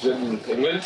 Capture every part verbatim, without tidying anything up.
in England.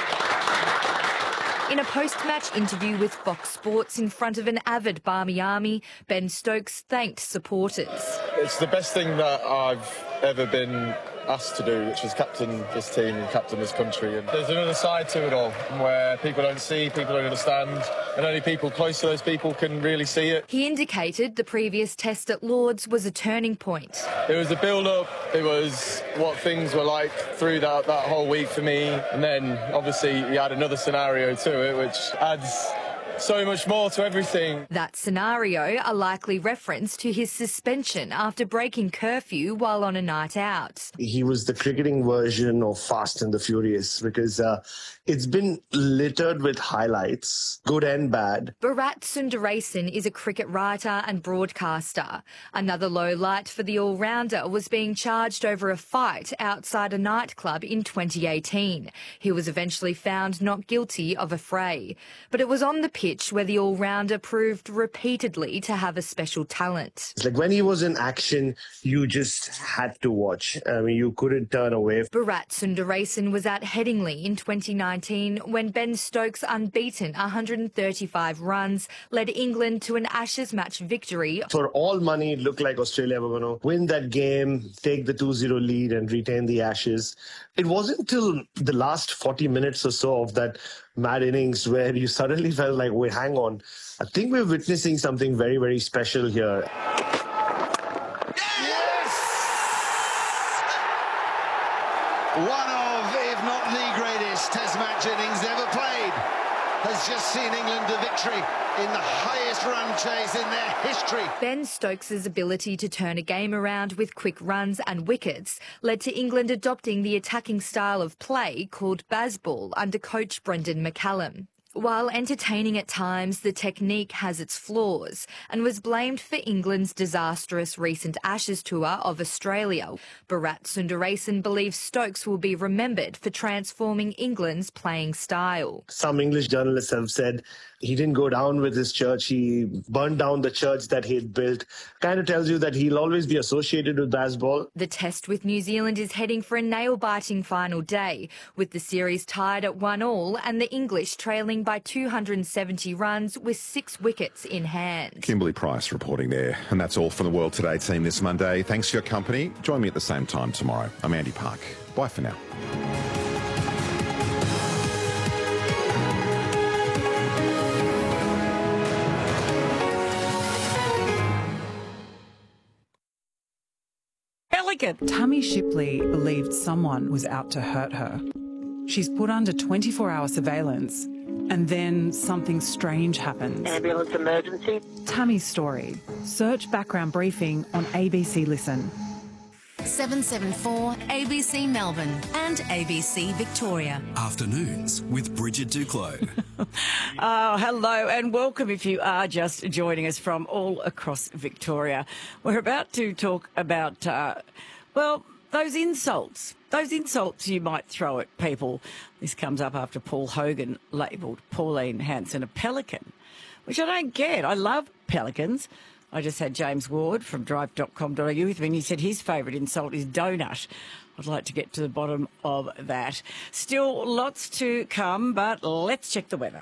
In a post-match interview with Fox Sports in front of an avid Barmy army, Ben Stokes thanked supporters. It's the best thing that I've ever been asked to do, which is captain this team and captain this country. And there's another side to it all where people don't see, people don't understand, and only people close to those people can really see it. He indicated the previous test at Lords was a turning point. It was the build-up, it was what things were like through that, that whole week for me, and then obviously you add another scenario to it, which adds so much more to everything. That scenario, a likely reference to his suspension after breaking curfew while on a night out. He was the cricketing version of Fast and the Furious because uh, it's been littered with highlights, good and bad. Bharat Sundaresan is a cricket writer and broadcaster. Another low light for the all-rounder was being charged over a fight outside a nightclub in twenty eighteen. He was eventually found not guilty of a fray. But it was on the pitch where the all-rounder proved repeatedly to have a special talent. It's like when he was in action, you just had to watch. I mean, you couldn't turn away. Bharat Sundaresan was at Headingley in twenty nineteen when Ben Stokes' unbeaten one hundred thirty-five runs led England to an Ashes match victory. For all money, it looked like Australia were going to win that game, take the two zero lead and retain the Ashes. It wasn't until the last forty minutes or so of that mad innings where you suddenly felt like, wait, hang on, I think we're witnessing something very, very special here. Yes! One of, if not the greatest Test match innings ever played, has just seen England a victory in the highest run chase in their history. Ben Stokes' ability to turn a game around with quick runs and wickets led to England adopting the attacking style of play called Bazball under coach Brendan McCallum. While entertaining at times, the technique has its flaws and was blamed for England's disastrous recent Ashes tour of Australia. Bharat Sundaresan believes Stokes will be remembered for transforming England's playing style. Some English journalists have said he didn't go down with his church. He burned down the church that he had built. Kind of tells you that he'll always be associated with Bazball. The test with New Zealand is heading for a nail-biting final day, with the series tied at one all and the English trailing by two hundred seventy runs with six wickets in hand. Kimberly Price reporting there. And that's all from the World Today team this Monday. Thanks for your company. Join me at the same time tomorrow. I'm Andy Park. Bye for now. Tammy Shipley believed someone was out to hurt her. She's put under twenty-four hour surveillance, and then something strange happens. Ambulance emergency. Tammy's story. Search background briefing on A B C Listen. seven seven four A B C Melbourne and A B C Victoria. Afternoons with Bridget Duclos. Oh, hello and welcome if you are just joining us from all across Victoria. We're about to talk about, uh, well, those insults, those insults you might throw at people. This comes up after Paul Hogan labelled Pauline Hanson a pelican, which I don't get. I love pelicans. I just had James Ward from drive dot com dot a u with me, and he said his favourite insult is donut. I'd like to get to the bottom of that. Still lots to come, but let's check the weather.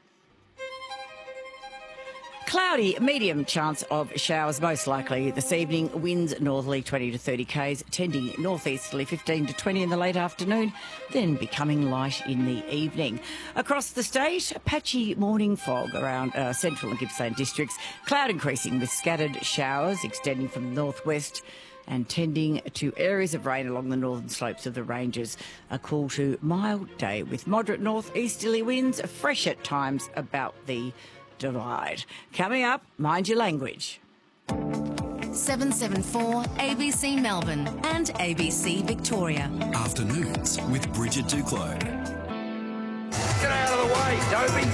Cloudy, medium chance of showers most likely this evening. Winds northerly twenty to thirty k's, tending northeasterly fifteen to twenty in the late afternoon, then becoming light in the evening. Across the state, patchy morning fog around uh, central and Gippsland districts. Cloud increasing with scattered showers extending from the northwest and tending to areas of rain along the northern slopes of the ranges. A cool to mild day with moderate northeasterly winds, fresh at times about the Divide. Coming up, mind your language. seven seven four A B C Melbourne and A B C Victoria. Afternoons with Bridget Duclos. Get out of the way, Dopey.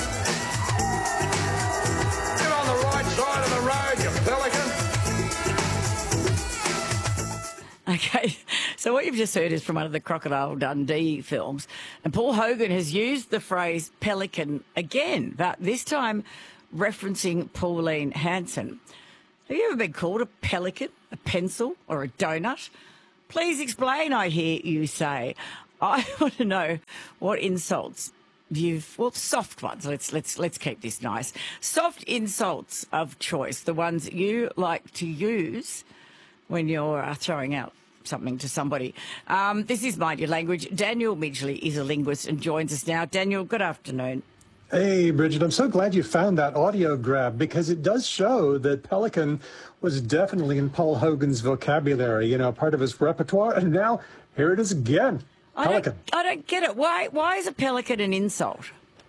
Get on the right side of the road, you pelican. Okay, so what you've just heard is from one of the Crocodile Dundee films, and Paul Hogan has used the phrase pelican again, but this time referencing Pauline Hanson. Have you ever been called a pelican, a pencil or a donut? Please explain, I hear you say. I want to know what insults you've, well, soft ones. Let's let's let's keep this nice. Soft insults of choice, the ones you like to use when you're uh, throwing out something to somebody. Um, this is Mind Your Language. Daniel Midgley is a linguist and joins us now. Daniel, good afternoon. Hey, Bridget, I'm so glad you found that audio grab because it does show that pelican was definitely in Paul Hogan's vocabulary, you know, part of his repertoire. And now here it is again. Pelican. I don't, I don't get it. Why, why is a pelican an insult?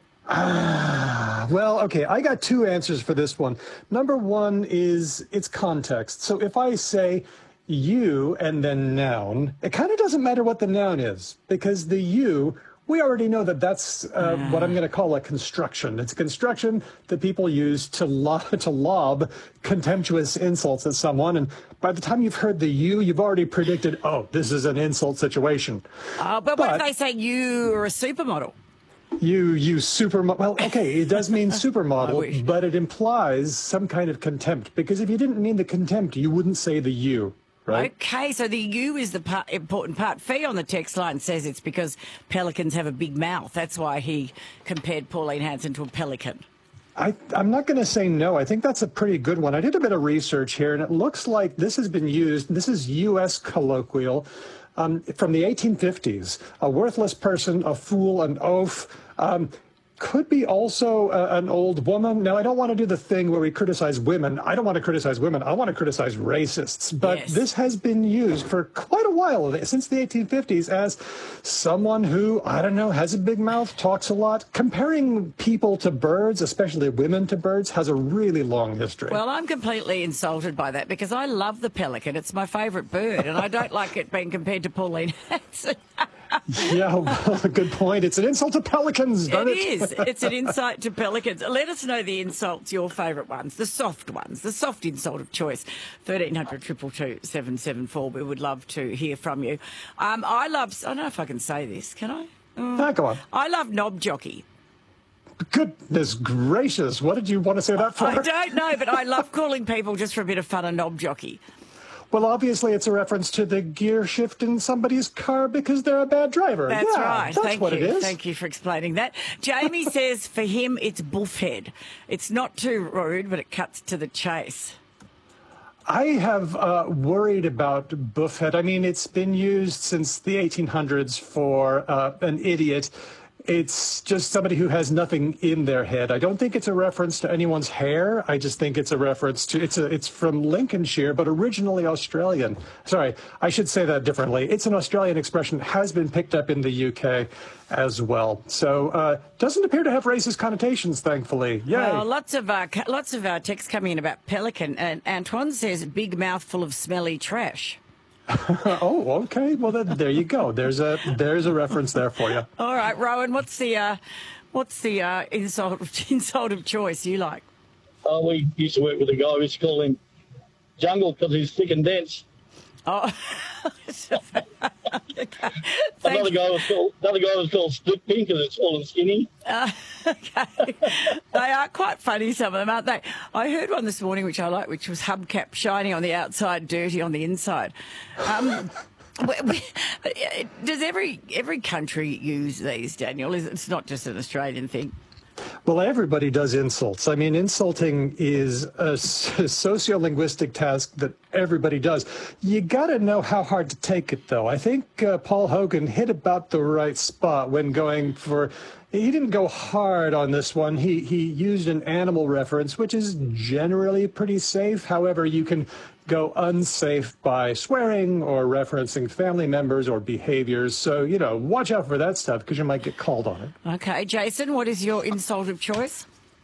Ah, well, okay, I got two answers for this one. Number one is its context. So if I say you and then noun, it kind of doesn't matter what the noun is because the you, we already know that that's uh, yeah. what I'm going to call a construction. It's a construction that people use to, lo- to lob contemptuous insults at someone. And by the time you've heard the you, you've already predicted, oh, this is an insult situation. Uh, but, but what if they say you are a supermodel? You, you supermodel. Well, okay, it does mean supermodel, but it implies some kind of contempt. Because if you didn't mean the contempt, you wouldn't say the you. Right? Okay, so the you is the part, important part. Fee on the text line says it's because pelicans have a big mouth. That's why he compared Pauline Hanson to a pelican. I, I'm not going to say no. I think that's a pretty good one. I did a bit of research here, and it looks like this has been used. This is U S colloquial um, from the eighteen fifties. A worthless person, a fool, an oaf. Um, could be also uh, an old woman. Now, I don't want to do the thing where we criticize women. I don't want to criticize women. I want to criticize racists. But yes. This has been used for quite a while, since the eighteen fifties, as someone who, I don't know, has a big mouth, talks a lot. Comparing people to birds, especially women to birds, has a really long history. Well, I'm completely insulted by that because I love the pelican. It's my favourite bird, and I don't like it being compared to Pauline Hanson. Yeah, well, good point. It's an insult to pelicans, it? It is. It's an insult to pelicans. Let us know the insults, your favourite ones, the soft ones, the soft insult of choice. thirteen hundred, two two two, seven seven four. We would love to hear from you. Um, I love, I don't know if I can say this, can I? Um, no, go on. I love knob jockey. Goodness gracious. What did you want to say that for? I don't know, but I love calling people just for a bit of fun a knob jockey. Well, obviously, it's a reference to the gear shift in somebody's car because they're a bad driver. That's yeah, right. That's Thank what you. it is. Thank you for explaining that. Jamie says for him, it's buffhead. It's not too rude, but it cuts to the chase. I have uh, worried about buffhead. I mean, it's been used since the eighteen hundreds for uh, an idiot. It's just somebody who has nothing in their head. I don't think it's a reference to anyone's hair. I just think it's a reference to, it's a, it's from Lincolnshire, but originally Australian. Sorry, I should say that differently. It's an Australian expression, has been picked up in the U K as well. So uh, doesn't appear to have racist connotations, thankfully. Yay. Well, lots of, uh, lots of uh, texts coming in about pelican. And Antoine says, big mouthful of smelly trash. Oh, okay. Well, then, there you go. There's a there's a reference there for you. All right, Rowan. What's the uh, what's the uh, insult insult of choice you like? Oh, we used to work with a guy. We used to call him Jungle because he's thick and dense. Oh. another guy was called another guy was called Split Pink because it's all and skinny. Uh, okay, they are quite funny, some of them, aren't they? I heard one this morning which I like, which was hubcap shiny on the outside, dirty on the inside. Um, does every every country use these, Daniel? Is it's not just an Australian thing? Well, everybody does insults. I mean, insulting is a sociolinguistic task that everybody does. You got to know how hard to take it, though. I think uh, Paul Hogan hit about the right spot when going for... He didn't go hard on this one. He, he used an animal reference, which is generally pretty safe. However, you can go unsafe by swearing or referencing family members or behaviors. So, you know, watch out for that stuff because you might get called on it. Okay, Jason, what is your insult of choice?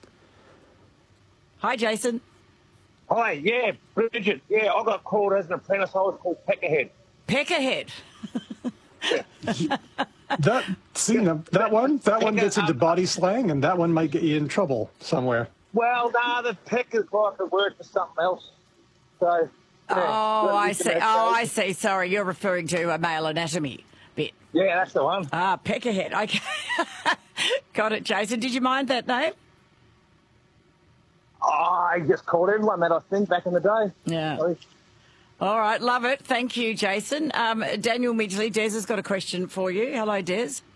Hi, Jason. Hi, yeah, Bridget. Yeah, I got called as an apprentice. I was called Peckerhead. Peckerhead? Yeah. That, see, that one, that one gets into body slang, and that one might get you in trouble somewhere. Well, nah, the peck is like a word for something else. So, yeah, oh, I see. Oh, I see. Sorry, you're referring to a male anatomy bit. Yeah, that's the one. Ah, Peckerhead. Okay. Got it, Jason. Did you mind that name? Oh, I just called everyone that, I think, back in the day. Yeah. All right, love it. Thank you, Jason. Um, Daniel Midgley, Des has got a question for you. Hello, Des.